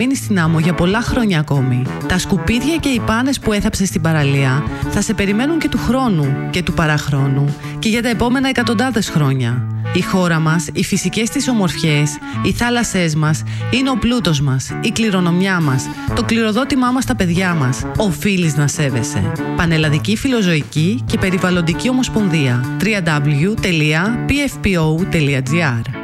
μείνει στην άμμο για πολλά χρόνια ακόμη. Τα σκουπίδια και οι πάνες που έθαψες στην παραλία θα σε περιμένουν και του χρόνου και του παραχρόνου και για τα επόμενα εκατοντάδες χρόνια. Η χώρα μας, οι φυσικές της ομορφιές, οι θάλασσές μας είναι ο πλούτος μας, η κληρονομιά μας, το κληροδότημά μας στα παιδιά μας. Οφείλεις να σέβεσαι. Πανελλαδική Φιλοζωική και Περιβαλλοντική Ομοσπονδία. www.pfpo.gr